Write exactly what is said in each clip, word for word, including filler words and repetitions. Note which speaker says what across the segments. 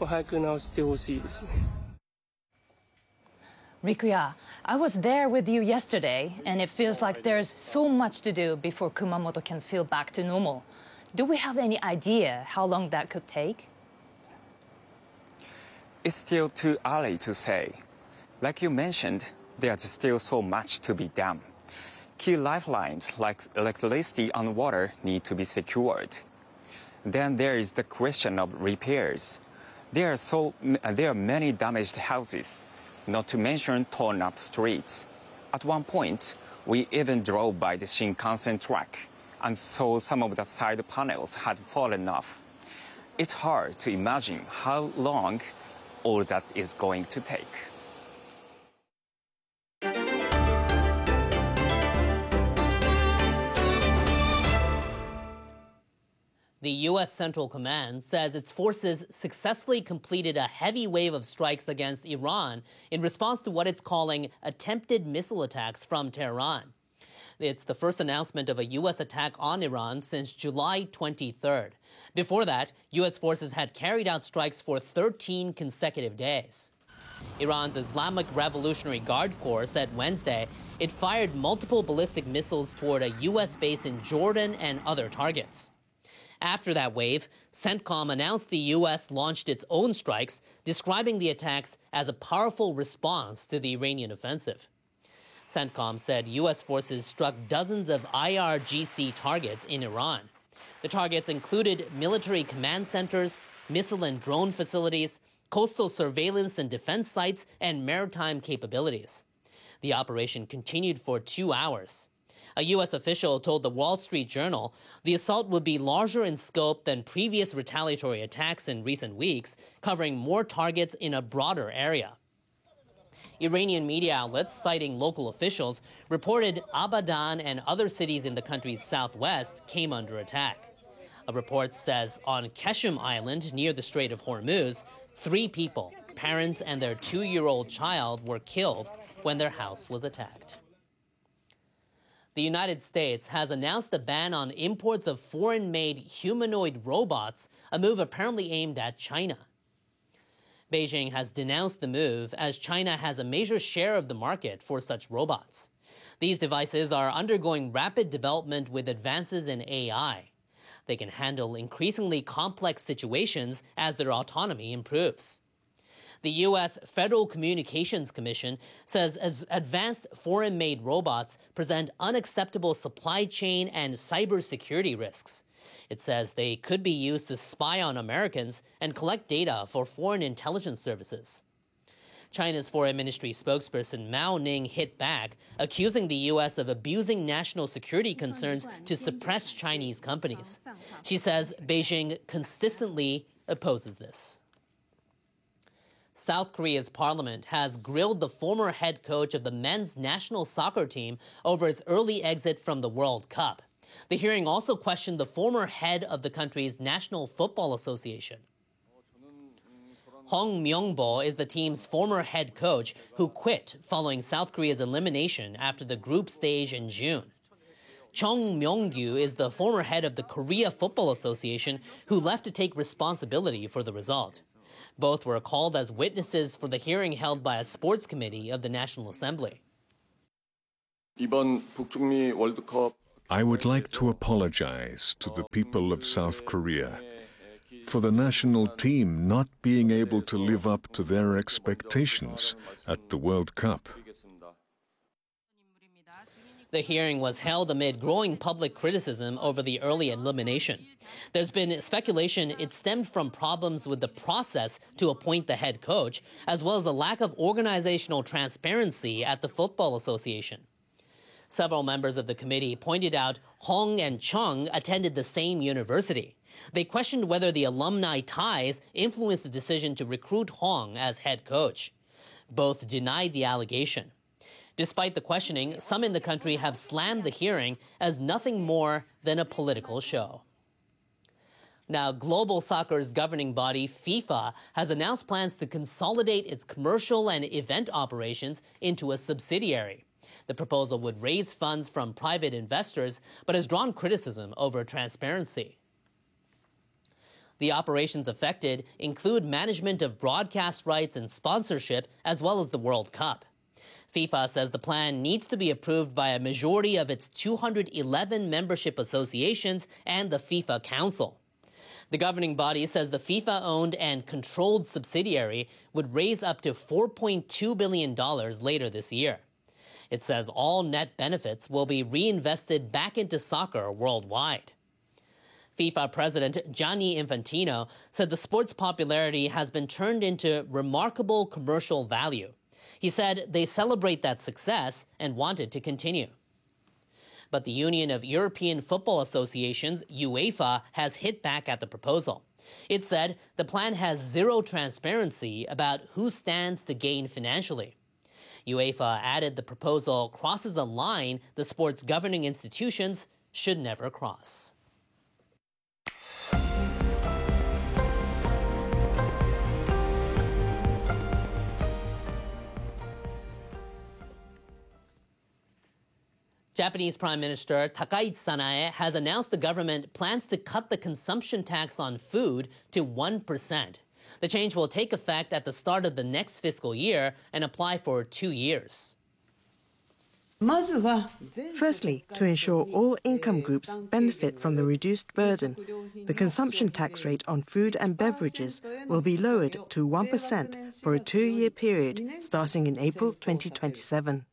Speaker 1: ぱ早く直してほしいですね。
Speaker 2: Rikuya, I was there with you yesterday, and it feels like there's so much to do before Kumamoto can feel back to normal. Do we have any idea how long that could take?
Speaker 3: It's still too early to say. Like you mentioned, there's still so much to be done. Key lifelines like electricity and water need to be secured. Then there is the question of repairs. There are, so, there are many damaged houses, not to mention torn up streets. At one point, we even drove by the Shinkansen track and saw some of the side panels had fallen off. It's hard to imagine how long all that is going to take.
Speaker 4: The U S Central Command says its forces successfully completed a heavy wave of strikes against Iran in response to what it's calling attempted missile attacks from Tehran. It's the first announcement of a U S attack on Iran since July twenty-third. Before that, U S forces had carried out strikes for thirteen consecutive days. Iran's Islamic Revolutionary Guard Corps said Wednesday it fired multiple ballistic missiles toward a U S base in Jordan and other targets. After that wave, CENTCOM announced the U S launched its own strikes, describing the attacks as a powerful response to the Iranian offensive. CENTCOM said U S forces struck dozens of I R G C targets in Iran. The targets included military command centers, missile and drone facilities, coastal surveillance and defense sites, and maritime capabilities. The operation continued for two hours. A U S official told the Wall Street Journal the assault would be larger in scope than previous retaliatory attacks in recent weeks, covering more targets in a broader area. Iranian media outlets, citing local officials, reported Abadan and other cities in the country's southwest came under attack. A report says on Keshem Island near the Strait of Hormuz, three people, parents and their two-year-old child, were killed when their house was attacked. The United States has announced a ban on imports of foreign-made humanoid robots, a move apparently aimed at China. Beijing has denounced the move as China has a major share of the market for such robots. These devices are undergoing rapid development with advances in A I. They can handle increasingly complex situations as their autonomy improves. The U S Federal Communications Commission says as advanced foreign-made robots present unacceptable supply chain and cybersecurity risks. It says they could be used to spy on Americans and collect data for foreign intelligence services. China's Foreign Ministry spokesperson Mao Ning hit back, accusing the U S of abusing national security concerns to suppress Chinese companies. She says Beijing consistently opposes this. South Korea's parliament has grilled the former head coach of the men's national soccer team over its early exit from the World Cup. The hearing also questioned the former head of the country's National Football Association. Hong Myung-bo is the team's former head coach who quit following South Korea's elimination after the group stage in June. Chung Myung-gyu is the former head of the Korea Football Association who left to take responsibility for the result. Both were called as witnesses for the hearing held by a sports committee of the National Assembly.
Speaker 5: I would like to apologize to the people of South Korea for the national team not being able to live up to their expectations at the World Cup.
Speaker 4: The hearing was held amid growing public criticism over the early elimination. There's been speculation it stemmed from problems with the process to appoint the head coach, as well as a lack of organizational transparency at the Football Association. Several members of the committee pointed out Hong and Chung attended the same university. They questioned whether the alumni ties influenced the decision to recruit Hong as head coach. Both denied the allegation. Despite the questioning, some in the country have slammed the hearing as nothing more than a political show. Now, global soccer's governing body, FIFA, has announced plans to consolidate its commercial and event operations into a subsidiary. The proposal would raise funds from private investors, but has drawn criticism over transparency. The operations affected include management of broadcast rights and sponsorship, as well as the World Cup. FIFA says the plan needs to be approved by a majority of its two hundred eleven membership associations and the FIFA Council. The governing body says the FIFA-owned and controlled subsidiary would raise up to four point two billion dollars later this year. It says all net benefits will be reinvested back into soccer worldwide. FIFA President Gianni Infantino said the sport's popularity has been turned into remarkable commercial value. He said they celebrate that success and want it to continue. But the Union of European Football Associations, UEFA, has hit back at the proposal. It said the plan has zero transparency about who stands to gain financially. UEFA added the proposal crosses a line the sport's governing institutions should never cross. Japanese Prime Minister Takaichi Sanae has announced the government plans to cut the consumption tax on food to one percent. The change will take effect at the start of the next fiscal year and apply for two years.
Speaker 6: Firstly, to ensure all income groups benefit from the reduced burden, the consumption tax rate on food and beverages will be lowered to one percent for a two-year period starting in April twenty twenty-seven.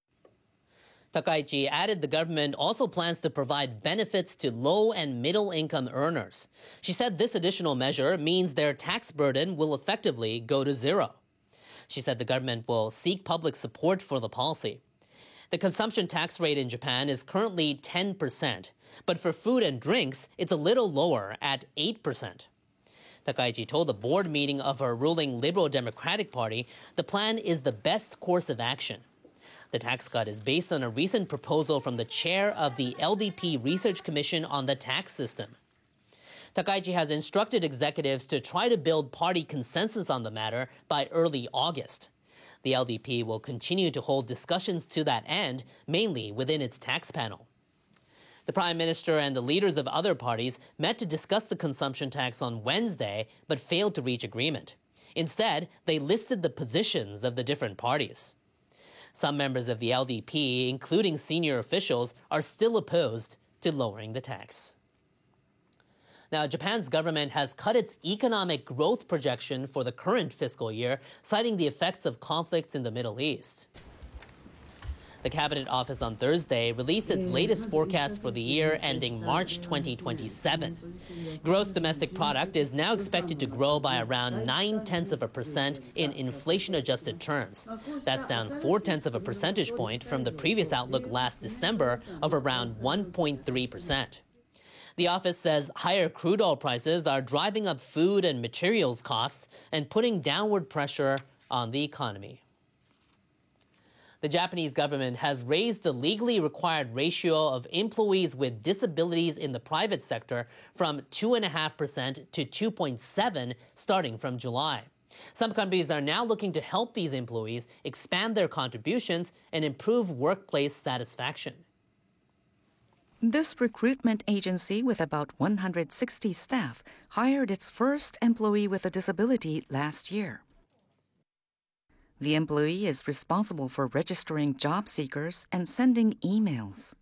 Speaker 4: Takaichi added the government also plans to provide benefits to low and middle income earners. She said this additional measure means their tax burden will effectively go to zero. She said the government will seek public support for the policy. The consumption tax rate in Japan is currently ten percent, but for food and drinks, it's a little lower at eight percent. Takaichi told a board meeting of her ruling Liberal Democratic Party the plan is the best course of action. The tax cut is based on a recent proposal from the chair of the L D P Research Commission on the tax system. Takaichi has instructed executives to try to build party consensus on the matter by early August. The L D P will continue to hold discussions to that end, mainly within its tax panel. The Prime Minister and the leaders of other parties met to discuss the consumption tax on Wednesday, but failed to reach agreement. Instead, they listed the positions of the different parties. Some members of the L D P, including senior officials, are still opposed to lowering the tax. Now, Japan's government has cut its economic growth projection for the current fiscal year, citing the effects of conflicts in the Middle East. The Cabinet Office on Thursday released its latest forecast for the year ending March twenty twenty-seven. Gross domestic product is now expected to grow by around nine-tenths of a percent in inflation-adjusted terms. That's down four-tenths of a percentage point from the previous outlook last December of around one point three percent. The office says higher crude oil prices are driving up food and materials costs and putting downward pressure on the economy. The Japanese government has raised the legally required ratio of employees with disabilities in the private sector from two point five percent to two point seven starting from July. Some companies are now looking to help these employees expand their contributions and improve workplace satisfaction.
Speaker 7: This recruitment agency with about one hundred sixty staff hired its first employee with a disability last year. The employee is responsible for registering job seekers and sending emails.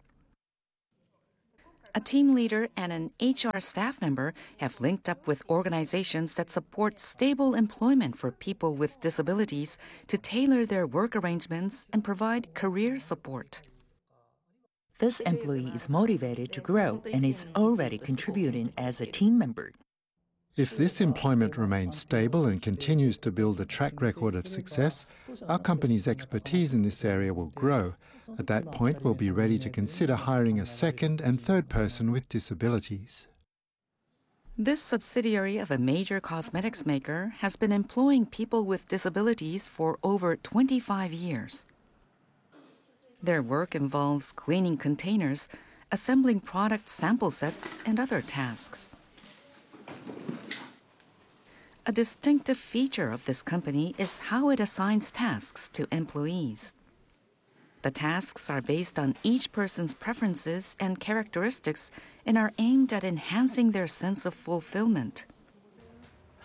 Speaker 7: A team leader and an H R staff member have linked up with organizations that support stable employment for people with disabilities to tailor their work arrangements and provide career support.
Speaker 8: This employee is motivated to grow and is already contributing as a team member.
Speaker 9: If this employment remains stable and continues to build a track record of success, our company's expertise in this area will grow. At that point, we'll be ready to consider hiring a second and third person with disabilities.
Speaker 7: This subsidiary of a major cosmetics maker has been employing people with disabilities for over twenty-five years. Their work involves cleaning containers, assembling product sample sets, and other tasks. A distinctive feature of this company is how it assigns tasks to employees. The tasks are based on each person's preferences and characteristics and are aimed at enhancing their sense of fulfillment.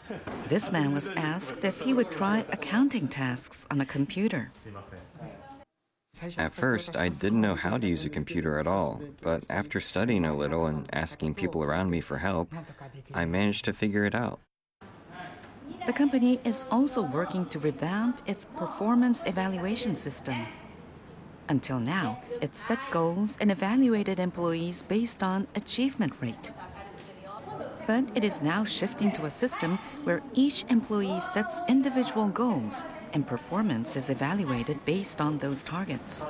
Speaker 7: This man was asked if he would try accounting tasks on a computer.
Speaker 10: At first, I didn't know how to use a computer at all, but after studying a little and asking people around me for help, I managed to figure it out.
Speaker 7: The company is also working to revamp its performance evaluation system. Until now, it set goals and evaluated employees based on achievement rate. But it is now shifting to a system where each employee sets individual goals and performance is evaluated based on those targets.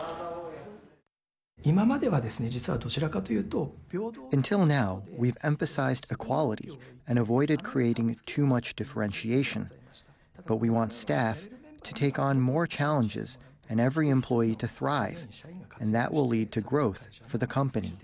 Speaker 11: Until now, we've emphasized equality and avoided creating too much differentiation. But we want staff to take on more challenges and every employee to thrive, and that will lead to growth for the company.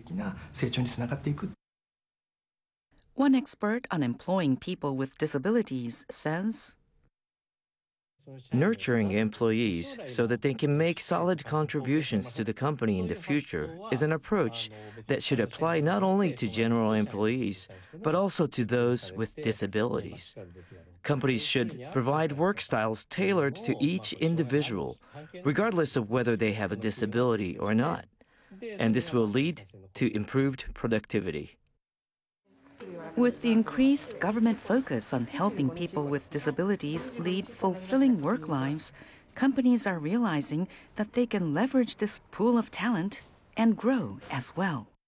Speaker 7: One expert on employing people with disabilities says,
Speaker 12: nurturing employees so that they can make solid contributions to the company in the future is an approach that should apply not only to general employees, but also to those with disabilities. Companies should provide work styles tailored to each individual, regardless of whether they have a disability or not. And this will lead to improved productivity.
Speaker 7: With the increased government focus on helping people with disabilities lead fulfilling work lives, companies are realizing that they can leverage this pool of talent and grow as well.